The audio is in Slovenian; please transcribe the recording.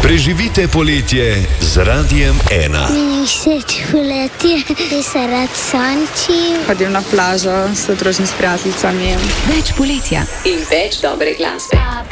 Preživite poletje z Radiem 1. Meni všeč poletje, ki se rad sončim. Hodim na plažo, se družim s prijateljicami. Več poletja in več dobre glasbe.